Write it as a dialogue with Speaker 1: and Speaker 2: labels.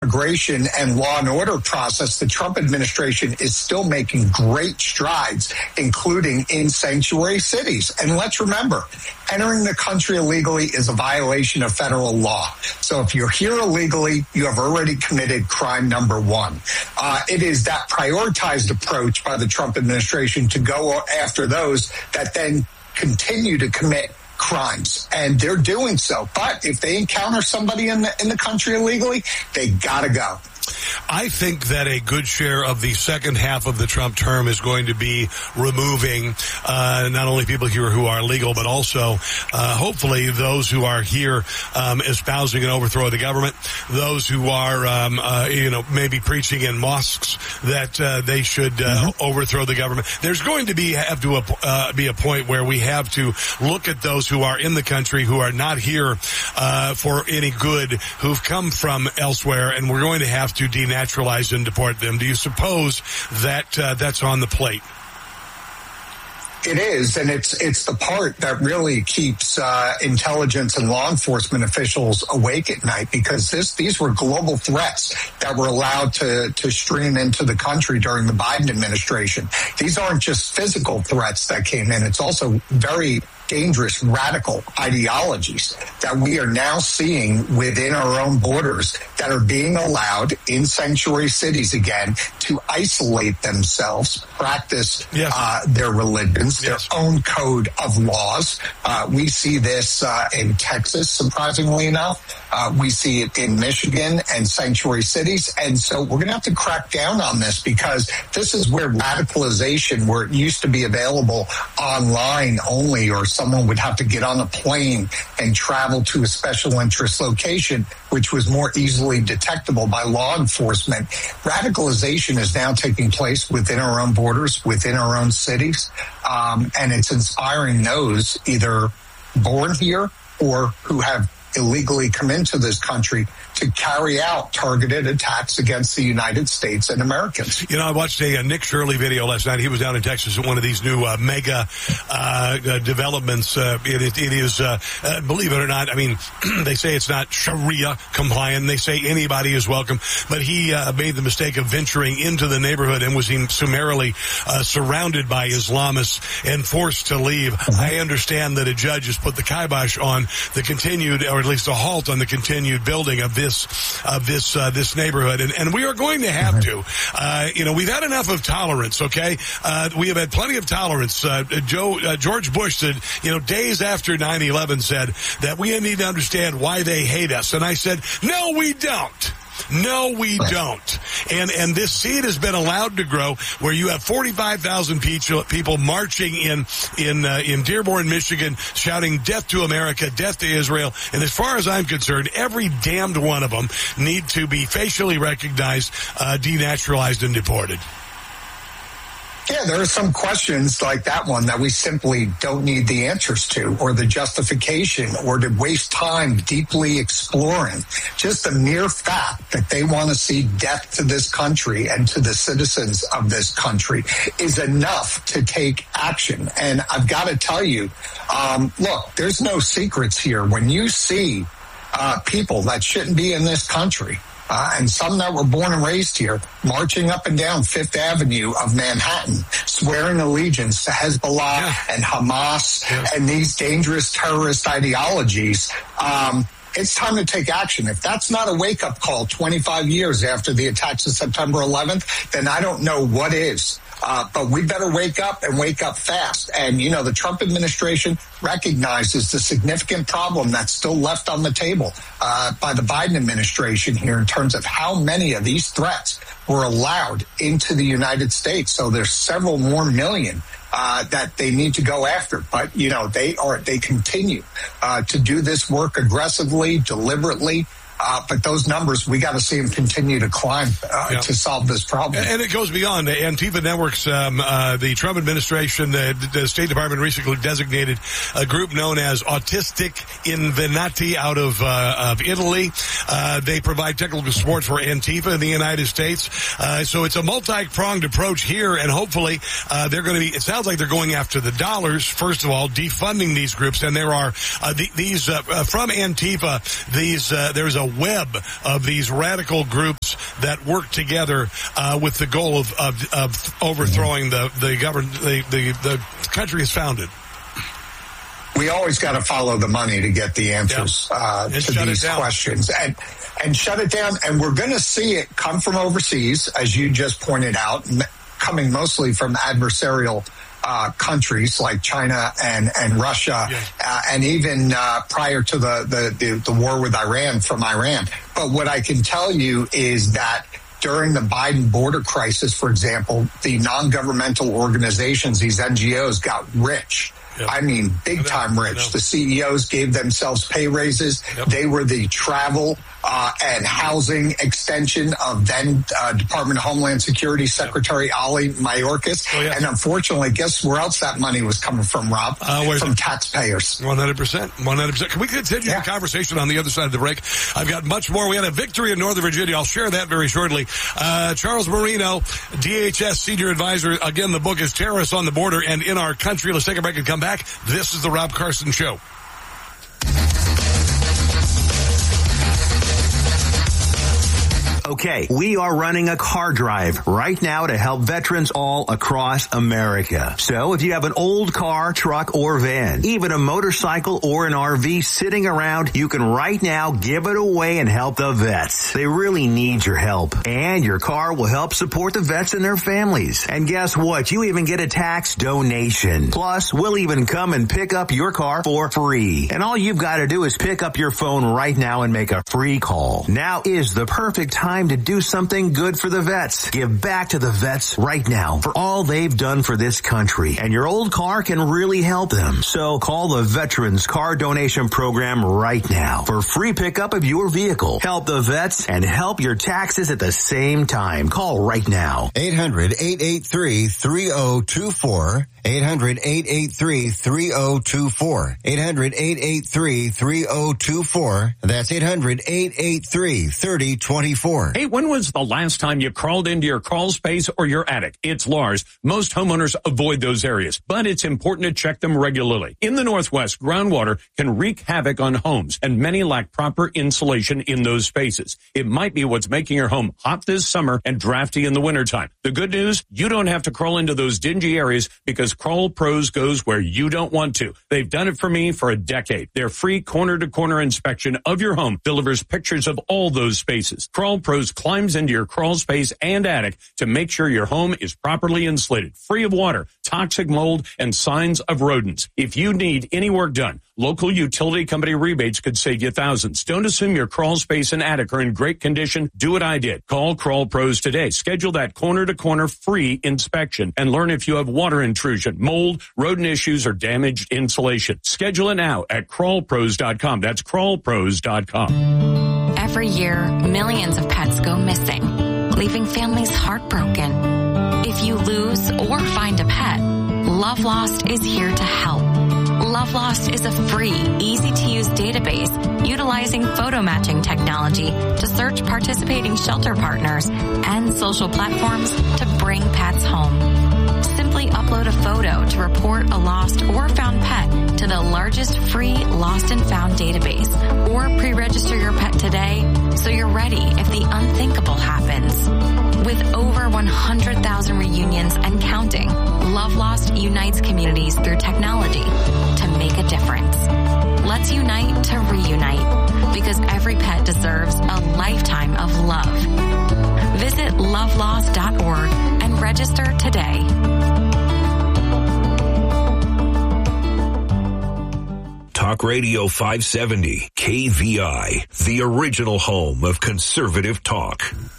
Speaker 1: immigration and law and order process, the Trump administration is still making great strides, including in sanctuary cities. And let's remember, entering the country illegally is a violation of federal law. So if you're here illegally, you have already committed crime number one. It is that prioritized approach by the Trump administration to go after those that then continue to commit crimes, and they're doing so. But if they encounter somebody in the country illegally, they gotta go.
Speaker 2: I think that a good share of the second half of the Trump term is going to be removing not only people here who are legal, but also hopefully those who are here espousing an overthrow of the government, those who are maybe preaching in mosques that they should overthrow the government. There's going to be a point where we have to look at those who are in the country who are not here for any good, who've come from elsewhere, and we're going to have to denaturalize and deport them. Do you suppose that that's on the plate?
Speaker 1: It is, and it's the part that really keeps intelligence and law enforcement officials awake at night, because these were global threats that were allowed to stream into the country during the Biden administration. These aren't just physical threats that came in. It's also very dangerous radical ideologies that we are now seeing within our own borders that are being allowed in sanctuary cities again to isolate themselves, practice their religions, their own code of laws. We see this in Texas, surprisingly enough. We see it in Michigan and sanctuary cities. And so we're going to have to crack down on this, because this is where radicalization, where it used to be available online only, or someone would have to get on a plane and travel to a special interest location, which was more easily detectable by law enforcement. Radicalization is now taking place within our own borders, within our own cities, and it's inspiring those either born here or who have illegally come into this country to carry out targeted attacks against the United States and Americans.
Speaker 2: You know, I watched a Nick Shirley video last night. He was down in Texas at one of these new mega developments. It is, believe it or not, I mean, they say it's not Sharia compliant. They say anybody is welcome. But he made the mistake of venturing into the neighborhood and was summarily surrounded by Islamists and forced to leave. I understand that a judge has put the kibosh on the continued, or at least a halt on the continued building of this neighborhood, and we are going to have to. We've had enough of tolerance. Okay, we have had plenty of tolerance. George Bush said, days after 9/11, said that we need to understand why they hate us, and I said, no, we don't. No, we don't. And this seed has been allowed to grow, where you have 45,000 people marching in Dearborn, Michigan, shouting death to America, death to Israel. And as far as I'm concerned, every damned one of them need to be facially recognized, denaturalized, and deported.
Speaker 1: Yeah, there are some questions like that one that we simply don't need the answers to, or the justification, or to waste time deeply exploring. Just the mere fact that they want to see death to this country and to the citizens of this country is enough to take action. And I've got to tell you, look, there's no secrets here. When you see people that shouldn't be in this country, and some that were born and raised here, marching up and down Fifth Avenue of Manhattan, swearing allegiance to Hezbollah and Hamas and these dangerous terrorist ideologies, it's time to take action. If that's not a wake-up call 25 years after the attacks of September 11th, then I don't know what is. But we better wake up, and wake up fast. And, the Trump administration recognizes the significant problem that's still left on the table by the Biden administration here in terms of how many of these threats were allowed into the United States. So there's several more million that they need to go after. But, they continue to do this work aggressively, deliberately. But those numbers, we got to see them continue to climb to solve this problem.
Speaker 2: And it goes beyond Antifa networks. The Trump administration, the State Department recently designated a group known as Autistic Invenati out of Italy. They provide technical support for Antifa in the United States. So it's a multi-pronged approach here, and hopefully they're going to be, it sounds like they're going after the dollars, first of all, defunding these groups. And there are these from Antifa, there's a web of these radical groups that work together with the goal of overthrowing the government, the country is founded.
Speaker 1: We always got to follow the money to get the answers to these questions and shut it down. And we're going to see it come from overseas, as you just pointed out, coming mostly from adversarial countries like China and Russia, and even prior to the war with Iran, from Iran. But what I can tell you is that during the Biden border crisis, for example, the non-governmental organizations, these NGOs, got rich. I mean, big time rich. The CEOs gave themselves pay raises. They were the travel and housing extension of then Department of Homeland Security Secretary Ali Mayorkas. And unfortunately, guess where else that money was coming from, Rob? From taxpayers.
Speaker 2: 100%. 100%. Can we continue the conversation on the other side of the break? I've got much more. We had a victory in Northern Virginia. I'll share that very shortly. Charles Marino, DHS Senior Advisor. Again, the book is Terrorists on the Border and in Our Country. Let's take a break and come back. This is the Rob Carson Show.
Speaker 3: Okay, we are running a car drive right now to help veterans all across America. So if you have an old car, truck, or van, even a motorcycle or an RV sitting around, you can right now give it away and help the vets. They really need your help. And your car will help support the vets and their families. And guess what? You even get a tax donation. Plus, we'll even come and pick up your car for free. And all you've got to do is pick up your phone right now and make a free call. Now is the perfect time to do something good for the vets. Give back to the vets right now for all they've done for this country. And your old car can really help them. So call the Veterans Car Donation Program right now for free pickup of your vehicle. Help the vets and help your taxes at the same time. Call right now.
Speaker 4: 800-883-3024. 800-883-3024. 800-883-3024. That's 800-883-3024.
Speaker 5: Hey, when was the last time you crawled into your crawl space or your attic? It's Lars. Most homeowners avoid those areas, but it's important to check them regularly. In the Northwest, groundwater can wreak havoc on homes, and many lack proper insulation in those spaces. It might be what's making your home hot this summer and drafty in the wintertime. The good news, you don't have to crawl into those dingy areas because Crawl Pros goes where you don't want to. They've done it for me for a decade. Their free corner-to-corner inspection of your home delivers pictures of all those spaces. Crawl Pros climbs into your crawl space and attic to make sure your home is properly insulated, free of water, toxic mold, and signs of rodents. If you need any work done, local utility company rebates could save you thousands. Don't assume your crawl space and attic are in great condition. Do what I did. Call Crawl Pros today. Schedule that corner-to-corner free inspection and learn if you have water intrusion, mold, rodent issues, or damaged insulation. Schedule it now at crawlpros.com. That's crawlpros.com.
Speaker 6: Every year, millions of pets go missing, leaving families heartbroken. If you lose or find a pet, Love Lost is here to help. Love Lost is a free, easy-to-use database utilizing photo matching technology to search participating shelter partners and social platforms to bring pets home. Simply upload a photo to report a lost or found pet to the largest free lost and found database, or pre-register your pet today so you're ready if the unthinkable happens. With over 100,000 reunions and counting, Love Lost unites communities through technology to make a difference. Let's unite to reunite, because every pet deserves a lifetime of love. Visit lovelost.org and register today.
Speaker 7: Talk Radio 570, KVI, the original home of conservative talk.